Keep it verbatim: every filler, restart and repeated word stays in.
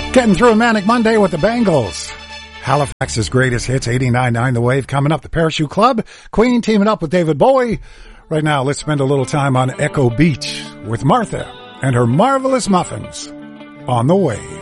Getting through a manic Monday with the Bangles. Halifax's greatest hits, eighty-nine point nine The Wave coming up. The Parachute Club. Queen teaming up with David Bowie. Right now, let's spend a little time on Echo Beach with Martha and her marvelous muffins on the Wave.